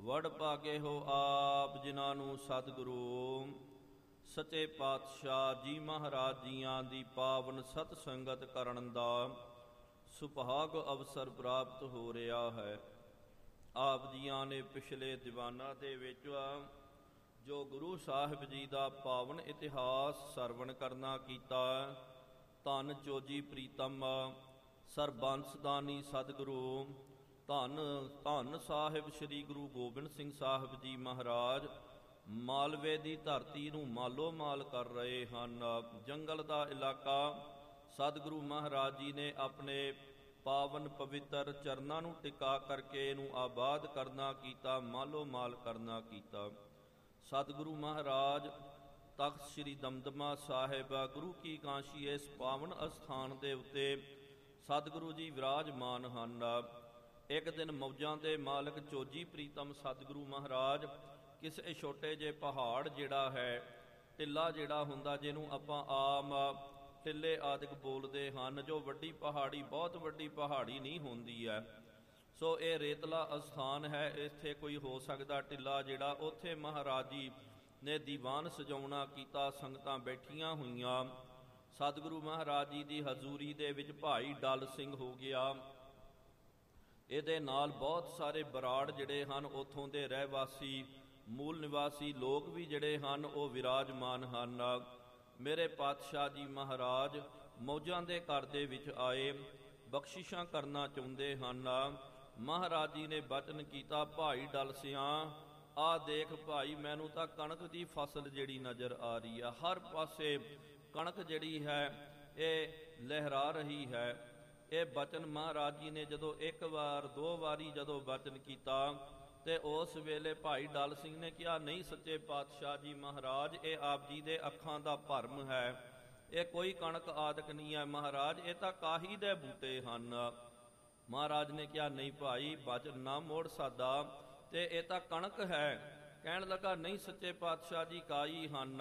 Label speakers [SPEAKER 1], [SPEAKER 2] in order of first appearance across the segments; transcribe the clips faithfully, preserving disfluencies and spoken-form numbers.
[SPEAKER 1] ਵਡ ਭਾਗੇ ਹੋ ਆਪ ਜਿਨ੍ਹਾਂ ਨੂੰ ਸਤਿਗੁਰੂ ਸੱਚੇ ਪਾਤਸ਼ਾਹ ਜੀ ਮਹਾਰਾਜ ਜੀਆਂ ਦੀ ਪਾਵਨ ਸਤ ਸੰਗਤ ਕਰਨ ਦਾ ਸੁਭਾਗ ਅਵਸਰ ਪ੍ਰਾਪਤ ਹੋ ਰਿਹਾ ਹੈ। ਆਪ ਜੀਆਂ ਨੇ ਪਿਛਲੇ ਦੀਵਾਨਾਂ ਦੇ ਵਿੱਚ ਜੋ ਗੁਰੂ ਸਾਹਿਬ ਜੀ ਦਾ ਪਾਵਨ ਇਤਿਹਾਸ ਸਰਵਣ ਕਰਨਾ ਕੀਤਾ, ਧੰਨ ਚੋਜੀ ਪ੍ਰੀਤਮ ਸਰਬੰਸਦਾਨੀ ਸਤਿਗੁਰੂ ਧੰਨ ਧੰਨ ਸਾਹਿਬ ਸ੍ਰੀ ਗੁਰੂ ਗੋਬਿੰਦ ਸਿੰਘ ਸਾਹਿਬ ਜੀ ਮਹਾਰਾਜ ਮਾਲਵੇ ਦੀ ਧਰਤੀ ਨੂੰ ਮਾਲੋ ਮਾਲ ਕਰ ਰਹੇ ਹਨ। ਜੰਗਲ ਦਾ ਇਲਾਕਾ ਸਤਿਗੁਰੂ ਮਹਾਰਾਜ ਜੀ ਨੇ ਆਪਣੇ ਪਾਵਨ ਪਵਿੱਤਰ ਚਰਨਾਂ ਨੂੰ ਟਿਕਾ ਕਰਕੇ ਇਹਨੂੰ ਆਬਾਦ ਕਰਨਾ ਕੀਤਾ, ਮਾਲੋ ਮਾਲ ਕਰਨਾ ਕੀਤਾ। ਸਤਿਗੁਰੂ ਮਹਾਰਾਜ ਤਖਤ ਸ੍ਰੀ ਦਮਦਮਾ ਸਾਹਿਬ ਗੁਰੂ ਕੀ ਕਾਸ਼ੀ ਇਸ ਪਾਵਨ ਅਸਥਾਨ ਦੇ ਉੱਤੇ ਸਤਿਗੁਰੂ ਜੀ ਵਿਰਾਜਮਾਨ ਹਨ। ਇੱਕ ਦਿਨ ਮੌਜਾਂ ਦੇ ਮਾਲਕ ਚੋਜੀ ਪ੍ਰੀਤਮ ਸਤਿਗੁਰੂ ਮਹਾਰਾਜ ਕਿਸੇ ਛੋਟੇ ਜਿਹੇ ਪਹਾੜ ਜਿਹੜਾ ਹੈ, ਟਿੱਲਾ ਜਿਹੜਾ ਹੁੰਦਾ ਜਿਹਨੂੰ ਆਪਾਂ ਆਮ ਟਿੱਲੇ ਆਦਿਕ ਬੋਲਦੇ ਹਨ, ਜੋ ਵੱਡੀ ਪਹਾੜੀ ਬਹੁਤ ਵੱਡੀ ਪਹਾੜੀ ਨਹੀਂ ਹੁੰਦੀ ਹੈ, ਸੋ ਇਹ ਰੇਤਲਾ ਅਸਥਾਨ ਹੈ। ਇੱਥੇ ਕੋਈ ਹੋ ਸਕਦਾ ਟਿੱਲਾ ਜਿਹੜਾ, ਉੱਥੇ ਮਹਾਰਾਜ ਜੀ ਨੇ ਦੀਵਾਨ ਸਜਾਉਣਾ ਕੀਤਾ, ਸੰਗਤਾਂ ਬੈਠੀਆਂ ਹੋਈਆਂ। ਸਤਿਗੁਰੂ ਮਹਾਰਾਜ ਜੀ ਦੀ ਹਜ਼ੂਰੀ ਦੇ ਵਿੱਚ ਭਾਈ ਡਲ ਸਿੰਘ ਹੋ ਗਿਆ, ਇਹਦੇ ਨਾਲ ਬਹੁਤ ਸਾਰੇ ਬਰਾੜ ਜਿਹੜੇ ਹਨ ਉੱਥੋਂ ਦੇ ਰਹਿਵਾਸੀ ਮੂਲ ਨਿਵਾਸੀ ਲੋਕ ਵੀ ਜਿਹੜੇ ਹਨ ਉਹ ਵਿਰਾਜਮਾਨ ਹਨ। ਮੇਰੇ ਪਾਤਸ਼ਾਹ ਜੀ ਮਹਾਰਾਜ ਮੌਜਾਂ ਦੇ ਘਰ ਦੇ ਵਿੱਚ ਆਏ, ਬਖਸ਼ਿਸ਼ਾਂ ਕਰਨਾ ਚਾਹੁੰਦੇ ਹਨ। ਮਹਾਰਾਜ ਜੀ ਨੇ ਬਚਨ ਕੀਤਾ, ਭਾਈ ਡਲ ਸਿਆਂ ਆ ਦੇਖ ਭਾਈ, ਮੈਨੂੰ ਤਾਂ ਕਣਕ ਦੀ ਫਸਲ ਜਿਹੜੀ ਨਜ਼ਰ ਆ ਰਹੀ ਆ, ਹਰ ਪਾਸੇ ਕਣਕ ਜਿਹੜੀ ਹੈ ਇਹ ਲਹਿਰਾ ਰਹੀ ਹੈ। ਇਹ ਬਚਨ ਮਹਾਰਾਜ ਜੀ ਨੇ ਜਦੋਂ ਇੱਕ ਵਾਰ ਦੋ ਵਾਰੀ ਜਦੋਂ ਬਚਨ ਕੀਤਾ ਤੇ ਉਸ ਵੇਲੇ ਭਾਈ ਡਲ ਸਿੰਘ ਨੇ ਕਿਹਾ, ਨਹੀਂ ਸੱਚੇ ਪਾਤਸ਼ਾਹ ਜੀ ਮਹਾਰਾਜ, ਇਹ ਆਪ ਜੀ ਦੇ ਅੱਖਾਂ ਦਾ ਭਰਮ ਹੈ, ਇਹ ਕੋਈ ਕਣਕ ਆਦਿਕ ਨਹੀਂ ਹੈ ਮਹਾਰਾਜ, ਇਹ ਤਾਂ ਕਾਹੀ ਦੇ ਬੂਟੇ ਹਨ। ਮਹਾਰਾਜ ਨੇ ਕਿਹਾ, ਨਹੀਂ ਭਾਈ ਬਚਨ ਨਾ ਮੋੜ ਸਾਡਾ, ਤੇ ਇਹ ਤਾਂ ਕਣਕ ਹੈ। ਕਹਿਣ ਲੱਗਾ, ਨਹੀਂ ਸੱਚੇ ਪਾਤਸ਼ਾਹ ਜੀ ਕਾਈ ਹਨ।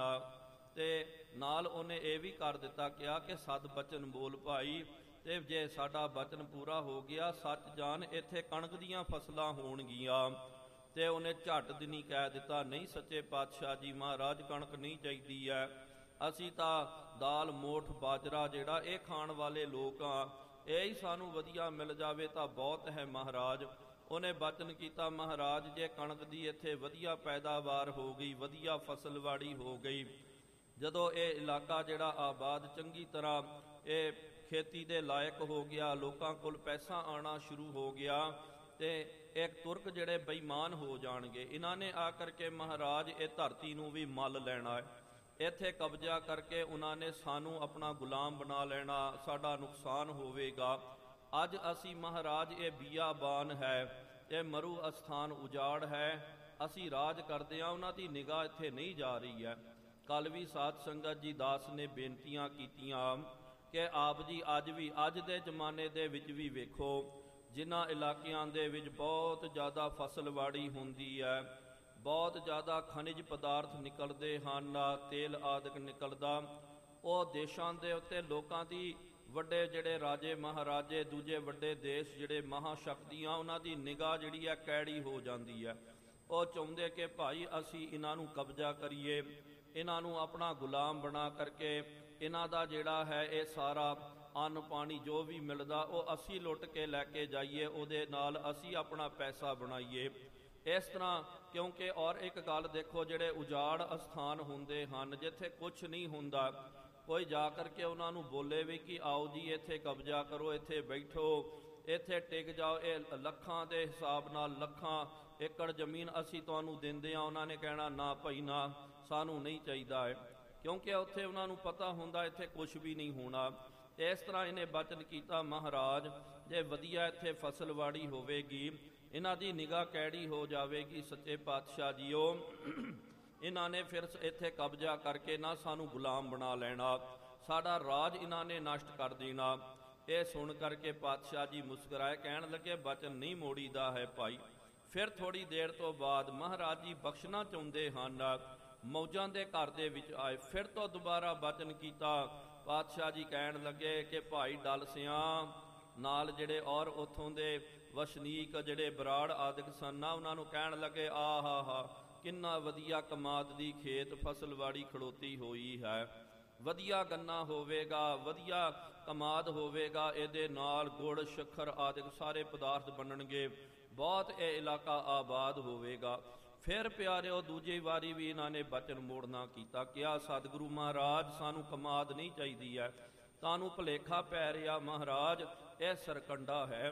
[SPEAKER 1] ਤੇ ਨਾਲ ਉਹਨੇ ਇਹ ਵੀ ਕਰ ਦਿੱਤਾ, ਕਿਹਾ ਕਿ ਸਤ ਬਚਨ ਬੋਲ ਭਾਈ, ਤੇ ਜੇ ਸਾਡਾ ਬਚਨ ਪੂਰਾ ਹੋ ਗਿਆ ਸੱਚ ਜਾਨ ਇੱਥੇ ਕਣਕ ਦੀਆਂ ਫਸਲਾਂ ਹੋਣਗੀਆਂ। ਤੇ ਉਹਨੇ ਝੱਟ ਦਿਨੀ ਕਹਿ ਦਿੱਤਾ, ਨਹੀਂ ਸੱਚੇ ਪਾਤਸ਼ਾਹ ਜੀ ਮਹਾਰਾਜ, ਕਣਕ ਨਹੀਂ ਚਾਹੀਦੀ ਹੈ, ਅਸੀਂ ਤਾਂ ਦਾਲ ਮੋਠ ਬਾਜਰਾ ਜਿਹੜਾ ਇਹ ਖਾਣ ਵਾਲੇ ਲੋਕ ਆ, ਇਹ ਹੀ ਸਾਨੂੰ ਵਧੀਆ ਮਿਲ ਜਾਵੇ ਤਾਂ ਬਹੁਤ ਹੈ ਮਹਾਰਾਜ। ਉਹਨੇ ਬਚਨ ਕੀਤਾ, ਮਹਾਰਾਜ ਜੇ ਕਣਕ ਦੀ ਇੱਥੇ ਵਧੀਆ ਪੈਦਾਵਾਰ ਹੋ ਗਈ, ਵਧੀਆ ਫਸਲਵਾੜੀ ਹੋ ਗਈ, ਜਦੋਂ ਇਹ ਇਲਾਕਾ ਜਿਹੜਾ ਆਬਾਦ ਚੰਗੀ ਤਰ੍ਹਾਂ ਇਹ ਖੇਤੀ ਦੇ ਲਾਇਕ ਹੋ ਗਿਆ, ਲੋਕਾਂ ਕੋਲ ਪੈਸਾ ਆਉਣਾ ਸ਼ੁਰੂ ਹੋ ਗਿਆ, ਤੇ ਇੱਕ ਤੁਰਕ ਜਿਹੜੇ ਬੇਈਮਾਨ ਹੋ ਜਾਣਗੇ, ਇਹਨਾਂ ਨੇ ਆ ਕਰਕੇ ਮਹਾਰਾਜ ਇਹ ਧਰਤੀ ਨੂੰ ਵੀ ਮੱਲ ਲੈਣਾ ਹੈ, ਇੱਥੇ ਕਬਜ਼ਾ ਕਰਕੇ ਉਹਨਾਂ ਨੇ ਸਾਨੂੰ ਆਪਣਾ ਗੁਲਾਮ ਬਣਾ ਲੈਣਾ, ਸਾਡਾ ਨੁਕਸਾਨ ਹੋਵੇਗਾ। ਅੱਜ ਅਸੀਂ ਮਹਾਰਾਜ ਇਹ ਬੀਆਬਾਨ ਹੈ, ਇਹ ਮਰੂ ਅਸਥਾਨ ਉਜਾੜ ਹੈ, ਅਸੀਂ ਰਾਜ ਕਰਦੇ ਹਾਂ, ਉਹਨਾਂ ਦੀ ਨਿਗਾਹ ਇੱਥੇ ਨਹੀਂ ਜਾ ਰਹੀ ਹੈ। ਕੱਲ੍ਹ ਵੀ ਸਾਧ ਸੰਗਤ ਜੀ ਦਾਸ ਨੇ ਬੇਨਤੀਆਂ ਕੀਤੀਆਂ ਕਿ ਆਪ ਜੀ ਅੱਜ ਵੀ ਅੱਜ ਦੇ ਜ਼ਮਾਨੇ ਦੇ ਵਿੱਚ ਵੀ ਵੇਖੋ, ਜਿਨ੍ਹਾਂ ਇਲਾਕਿਆਂ ਦੇ ਵਿੱਚ ਬਹੁਤ ਜ਼ਿਆਦਾ ਫਸਲਵਾੜੀ ਹੁੰਦੀ ਹੈ, ਬਹੁਤ ਜ਼ਿਆਦਾ ਖਣਿਜ ਪਦਾਰਥ ਨਿਕਲਦੇ ਹਨ, ਤੇਲ ਆਦਿਕ ਨਿਕਲਦਾ, ਉਹ ਦੇਸ਼ਾਂ ਦੇ ਉੱਤੇ ਲੋਕਾਂ ਦੀ ਵੱਡੇ ਜਿਹੜੇ ਰਾਜੇ ਮਹਾਰਾਜੇ ਦੂਜੇ ਵੱਡੇ ਦੇਸ਼ ਜਿਹੜੇ ਮਹਾਸ਼ਕਤੀਆਂ, ਉਹਨਾਂ ਦੀ ਨਿਗਾਹ ਜਿਹੜੀ ਹੈ ਕੈੜੀ ਹੋ ਜਾਂਦੀ ਹੈ। ਉਹ ਚਾਹੁੰਦੇ ਕਿ ਭਾਈ ਅਸੀਂ ਇਹਨਾਂ ਨੂੰ ਕਬਜ਼ਾ ਕਰੀਏ, ਇਹਨਾਂ ਨੂੰ ਆਪਣਾ ਗੁਲਾਮ ਬਣਾ ਕਰਕੇ ਇਹਨਾਂ ਦਾ ਜਿਹੜਾ ਹੈ ਇਹ ਸਾਰਾ ਅੰਨ ਪਾਣੀ ਜੋ ਵੀ ਮਿਲਦਾ ਉਹ ਅਸੀਂ ਲੁੱਟ ਕੇ ਲੈ ਕੇ ਜਾਈਏ, ਉਹਦੇ ਨਾਲ ਅਸੀਂ ਆਪਣਾ ਪੈਸਾ ਬਣਾਈਏ। ਇਸ ਤਰ੍ਹਾਂ ਕਿਉਂਕਿ ਔਰ ਇੱਕ ਗੱਲ ਦੇਖੋ, ਜਿਹੜੇ ਉਜਾੜ ਅਸਥਾਨ ਹੁੰਦੇ ਹਨ, ਜਿੱਥੇ ਕੁਛ ਨਹੀਂ ਹੁੰਦਾ, ਕੋਈ ਜਾ ਕਰਕੇ ਉਹਨਾਂ ਨੂੰ ਬੋਲੇ ਵੀ ਕਿ ਆਓ ਜੀ ਇੱਥੇ ਕਬਜ਼ਾ ਕਰੋ, ਇੱਥੇ ਬੈਠੋ, ਇੱਥੇ ਟਿਕ ਜਾਓ, ਇਹ ਲੱਖਾਂ ਦੇ ਹਿਸਾਬ ਨਾਲ ਲੱਖਾਂ ਏਕੜ ਜ਼ਮੀਨ ਅਸੀਂ ਤੁਹਾਨੂੰ ਦਿੰਦੇ ਹਾਂ, ਉਹਨਾਂ ਨੇ ਕਹਿਣਾ ਨਾ ਭਾਈ ਨਾ, ਸਾਨੂੰ ਨਹੀਂ ਚਾਹੀਦਾ ਹੈ, ਕਿਉਂਕਿ ਉੱਥੇ ਉਹਨਾਂ ਨੂੰ ਪਤਾ ਹੁੰਦਾ ਇੱਥੇ ਕੁਛ ਵੀ ਨਹੀਂ ਹੋਣਾ। ਇਸ ਤਰ੍ਹਾਂ ਇਹਨੇ ਬਚਨ ਕੀਤਾ, ਮਹਾਰਾਜ ਜੇ ਵਧੀਆ ਇੱਥੇ ਫਸਲਵਾੜੀ ਹੋਵੇਗੀ, ਇਹਨਾਂ ਦੀ ਨਿਗਾਹ ਕੈੜੀ ਹੋ ਜਾਵੇਗੀ, ਸੱਚੇ ਪਾਤਸ਼ਾਹ ਜੀਓ ਇਹਨਾਂ ਨੇ ਫਿਰ ਇੱਥੇ ਕਬਜ਼ਾ ਕਰਕੇ ਨਾ ਸਾਨੂੰ ਗੁਲਾਮ ਬਣਾ ਲੈਣਾ, ਸਾਡਾ ਰਾਜ ਇਹਨਾਂ ਨੇ ਨਸ਼ਟ ਕਰ ਦੇਣਾ। ਇਹ ਸੁਣ ਕਰਕੇ ਪਾਤਸ਼ਾਹ ਜੀ ਮੁਸਕਰਾਏ, ਕਹਿਣ ਲੱਗੇ ਬਚਨ ਨਹੀਂ ਮੋੜੀਦਾ ਹੈ ਭਾਈ। ਫਿਰ ਥੋੜ੍ਹੀ ਦੇਰ ਤੋਂ ਬਾਅਦ ਮਹਾਰਾਜ ਜੀ ਬਖਸ਼ਣਾ ਚਾਹੁੰਦੇ ਹਨ, ਮੌਜਾਂ ਦੇ ਘਰ ਦੇ ਵਿੱਚ ਆਏ, ਫਿਰ ਤੋਂ ਦੁਬਾਰਾ ਬਚਨ ਕੀਤਾ। ਪਾਤਸ਼ਾਹ ਜੀ ਕਹਿਣ ਲੱਗੇ ਕਿ ਭਾਈ ਡਲ ਸਿਆਂ ਨਾਲ ਜਿਹੜੇ ਔਰ ਉੱਥੋਂ ਦੇ ਵਸਨੀਕ ਜਿਹੜੇ ਬਰਾੜ ਆਦਿਕ ਸਨ ਨਾ, ਉਹਨਾਂ ਨੂੰ ਕਹਿਣ ਲੱਗੇ, ਆਹਾ ਹਾ ਕਿੰਨਾ ਵਧੀਆ ਕਮਾਦ ਦੀ ਖੇਤ ਫਸਲਵਾੜੀ ਖੜੋਤੀ ਹੋਈ ਹੈ, ਵਧੀਆ ਗੰਨਾ ਹੋਵੇਗਾ, ਵਧੀਆ ਕਮਾਦ ਹੋਵੇਗਾ, ਇਹਦੇ ਨਾਲ ਗੁੜ ਸ਼ੱਕਰ ਆਦਿਕ ਸਾਰੇ ਪਦਾਰਥ ਬਣਨਗੇ, ਬਹੁਤ ਇਹ ਇਲਾਕਾ ਆਬਾਦ ਹੋਵੇਗਾ। ਫਿਰ ਪਿਆਰਿਓ ਦੂਜੀ ਵਾਰੀ ਵੀ ਇਹਨਾਂ ਨੇ ਬਚਨ ਮੋੜਨਾ ਕੀਤਾ, ਕਿਹਾ ਸਤਿਗੁਰੂ ਮਹਾਰਾਜ ਸਾਨੂੰ ਕਮਾਦ ਨਹੀਂ ਚਾਹੀਦੀ ਹੈ, ਤੁਹਾਨੂੰ ਭੁਲੇਖਾ ਪੈ ਰਿਹਾ ਮਹਾਰਾਜ, ਇਹ ਸਰਕੰਡਾ ਹੈ,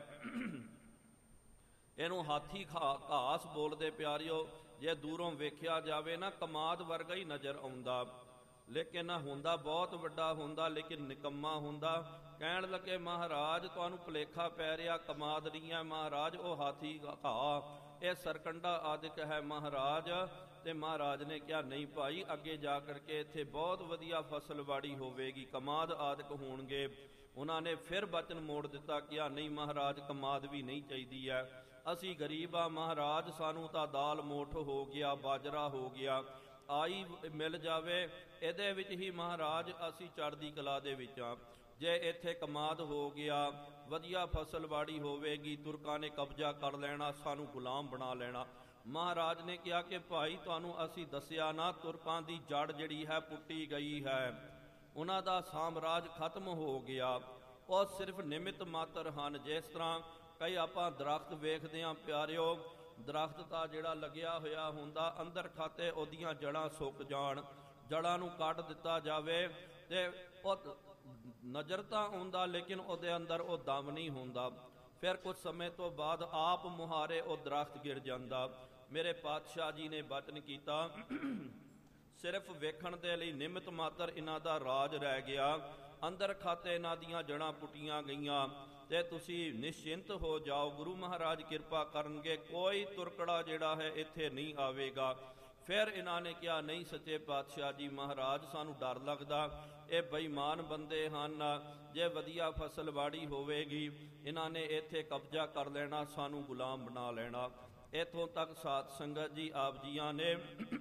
[SPEAKER 1] ਇਹਨੂੰ ਹਾਥੀ ਖਾ ਘਾਸ ਬੋਲਦੇ ਪਿਆਰਿਓ। ਜੇ ਦੂਰੋਂ ਵੇਖਿਆ ਜਾਵੇ ਨਾ ਕਮਾਦ ਵਰਗਾ ਹੀ ਨਜ਼ਰ ਆਉਂਦਾ, ਲੇਕਿਨ ਹੁੰਦਾ ਬਹੁਤ ਵੱਡਾ ਹੁੰਦਾ, ਲੇਕਿਨ ਨਿਕੰਮਾ ਹੁੰਦਾ। ਕਹਿਣ ਲੱਗੇ ਮਹਾਰਾਜ ਤੁਹਾਨੂੰ ਭੁਲੇਖਾ ਪੈ ਰਿਹਾ, ਕਮਾਦ ਨਹੀਂ ਹੈ ਮਹਾਰਾਜ, ਉਹ ਹਾਥੀ ਘਾਹ, ਇਹ ਸਰਕੰਡਾ ਆਦਿਕ ਹੈ ਮਹਾਰਾਜ। ਤੇ ਮਹਾਰਾਜ ਨੇ ਕਿਹਾ ਨਹੀਂ ਭਾਈ, ਅੱਗੇ ਜਾ ਕਰਕੇ ਇੱਥੇ ਬਹੁਤ ਵਧੀਆ ਫਸਲਵਾੜੀ ਹੋਵੇਗੀ, ਕਮਾਦ ਆਦਿਕ ਹੋਣਗੇ। ਉਹਨਾਂ ਨੇ ਫਿਰ ਬਚਨ ਮੋੜ ਦਿੱਤਾ, ਕਿਹਾ ਨਹੀਂ ਮਹਾਰਾਜ ਕਮਾਦ ਵੀ ਨਹੀਂ ਚਾਹੀਦੀ ਹੈ, ਅਸੀਂ ਗਰੀਬ ਆ ਮਹਾਰਾਜ, ਸਾਨੂੰ ਤਾਂ ਦਾਲ ਮੋਠ ਹੋ ਗਿਆ, ਬਾਜਰਾ ਹੋ ਗਿਆ, ਆਈ ਮਿਲ ਜਾਵੇ ਇਹਦੇ ਵਿੱਚ ਹੀ ਮਹਾਰਾਜ ਅਸੀਂ ਚੜ੍ਹਦੀ ਕਲਾ ਦੇ ਵਿੱਚ ਹਾਂ। ਜੇ ਇੱਥੇ ਕਮਾਦ ਹੋ ਗਿਆ, ਵਧੀਆ ਫਸਲਵਾੜੀ ਹੋਵੇਗੀ, ਤੁਰਕਾਂ ਨੇ ਕਬਜ਼ਾ ਕਰ ਲੈਣਾ, ਸਾਨੂੰ ਗੁਲਾਮ ਬਣਾ ਲੈਣਾ। ਮਹਾਰਾਜ ਨੇ ਕਿਹਾ ਕਿ ਭਾਈ ਤੁਹਾਨੂੰ ਅਸੀਂ ਦੱਸਿਆ ਨਾ, ਤੁਰਕਾਂ ਦੀ ਜੜ ਜਿਹੜੀ ਹੈ ਪੁੱਟੀ ਗਈ ਹੈ, ਉਹਨਾਂ ਦਾ ਸਾਮਰਾਜ ਖਤਮ ਹੋ ਗਿਆ, ਉਹ ਸਿਰਫ ਨਿਮਿਤ ਮਾਤਰ ਹਨ। ਜਿਸ ਤਰ੍ਹਾਂ ਕਈ ਆਪਾਂ ਦਰਖਤ ਵੇਖਦੇ ਹਾਂ ਪਿਆਰਿਓ, ਦਰਖਤ ਤਾਂ ਜਿਹੜਾ ਲੱਗਿਆ ਹੋਇਆ ਹੁੰਦਾ, ਅੰਦਰ ਖਾਤੇ ਉਹਦੀਆਂ ਜੜ੍ਹਾਂ ਸੁੱਕ ਜਾਣ, ਜੜ੍ਹਾਂ ਨੂੰ ਕੱਟ ਦਿੱਤਾ ਜਾਵੇ ਤੇ ਉਹ ਨਜ਼ਰ ਤਾਂ ਆਉਂਦਾ, ਲੇਕਿਨ ਉਹਦੇ ਅੰਦਰ ਉਹ ਦਮ ਨਹੀਂ ਹੁੰਦਾ। ਫਿਰ ਕੁਝ ਸਮੇਂ ਤੋਂ ਬਾਅਦ ਆਪ ਮੁਹਾਰੇ ਉਹ ਦਰਖਤ ਗਿਰ ਜਾਂਦਾ। ਮੇਰੇ ਪਾਤਸ਼ਾਹ ਜੀ ਨੇ ਬਚਨ ਕੀਤਾ, ਸਿਰਫ ਵੇਖਣ ਦੇ ਲਈ ਨਿਮਿਤ ਮਾਤਰ ਇਹਨਾਂ ਦਾ ਰਾਜ ਰਹਿ ਗਿਆ, ਅੰਦਰ ਖਾਤੇ ਇਹਨਾਂ ਦੀਆਂ ਜੜ੍ਹਾਂ ਪੁੱਟੀਆਂ ਗਈਆਂ, ਤੇ ਤੁਸੀਂ ਨਿਸ਼ਚਿੰਤ ਹੋ ਜਾਓ, ਗੁਰੂ ਮਹਾਰਾਜ ਕਿਰਪਾ ਕਰਨਗੇ, ਕੋਈ ਤੁਰਕੜਾ ਜਿਹੜਾ ਹੈ ਇੱਥੇ ਨਹੀਂ ਆਵੇਗਾ। ਫਿਰ ਇਹਨਾਂ ਨੇ ਕਿਹਾ ਨਹੀਂ ਸੱਚੇ ਪਾਤਸ਼ਾਹ ਜੀ ਮਹਾਰਾਜ, ਸਾਨੂੰ ਡਰ ਲੱਗਦਾ, ਇਹ ਬੇਈਮਾਨ ਬੰਦੇ ਹਨ, ਜੇ ਵਧੀਆ ਫਸਲਵਾੜੀ ਹੋਵੇਗੀ ਇਹਨਾਂ ਨੇ ਇੱਥੇ ਕਬਜ਼ਾ ਕਰ ਲੈਣਾ, ਸਾਨੂੰ ਗੁਲਾਮ ਬਣਾ ਲੈਣਾ। ਇੱਥੋਂ ਤੱਕ ਸਾਧ ਸੰਗਤ ਜੀ ਆਪ ਜੀਆਂ ਨੇ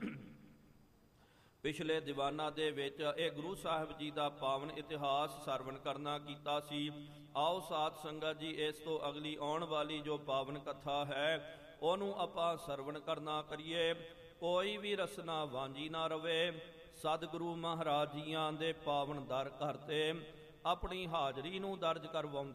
[SPEAKER 1] ਪਿਛਲੇ ਦੀਵਾਨਾਂ ਦੇ ਵਿੱਚ ਇਹ ਗੁਰੂ ਸਾਹਿਬ ਜੀ ਦਾ ਪਾਵਨ ਇਤਿਹਾਸ ਸਰਵਣ ਕਰਨਾ ਕੀਤਾ ਸੀ। ਆਓ ਸਾਧ ਸੰਗਤ ਜੀ ਇਸ ਤੋਂ ਅਗਲੀ ਆਉਣ ਵਾਲੀ ਜੋ ਪਾਵਨ ਕਥਾ ਹੈ ਉਹਨੂੰ ਆਪਾਂ ਸਰਵਣ ਕਰਨਾ ਕਰੀਏ। ਕੋਈ ਵੀ ਰਸਨਾ ਵਾਂਝੀ ਨਾ ਰਵੇ। ਸਤਿਗੁਰੂ ਮਹਾਰਾਜ ਜੀਆਂ ਦੇ ਪਾਵਨ ਦਰ ਘਰ ਤੇ ਆਪਣੀ ਹਾਜ਼ਰੀ ਨੂੰ ਦਰਜ ਕਰਵਾਉਂਦੇ